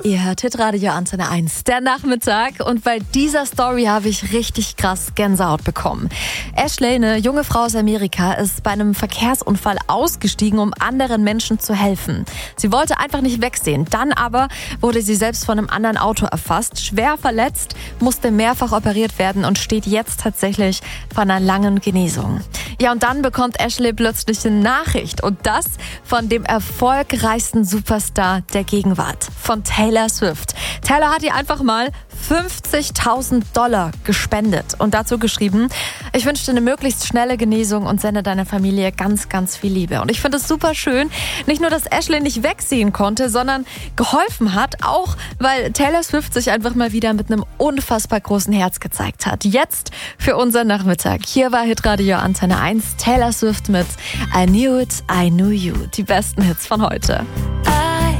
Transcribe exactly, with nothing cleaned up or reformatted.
Ihr hört Hitradio Antenne eins, der Nachmittag. Und bei dieser Story habe ich richtig krass Gänsehaut bekommen. Ashley, eine junge Frau aus Amerika, ist bei einem Verkehrsunfall ausgestiegen, um anderen Menschen zu helfen. Sie wollte einfach nicht wegsehen. Dann aber wurde sie selbst von einem anderen Auto erfasst, schwer verletzt, musste mehrfach operiert werden und steht jetzt tatsächlich vor einer langen Genesung. Ja, und dann bekommt Ashley plötzlich eine Nachricht. Und das von dem erfolgreichsten Superstar der Gegenwart, von Taylor Swift. Taylor hat ihr einfach mal fünfzigtausend Dollar gespendet und dazu geschrieben: Ich wünsche dir eine möglichst schnelle Genesung und sende deiner Familie ganz, ganz viel Liebe. Und ich finde es super schön, nicht nur, dass Ashley nicht wegsehen konnte, sondern geholfen hat, auch weil Taylor Swift sich einfach mal wieder mit einem unfassbar großen Herz gezeigt hat. Jetzt für unseren Nachmittag. Hier war Hitradio Antenne eins, Taylor Swift mit I Knew It, I Knew You. Die besten Hits von heute.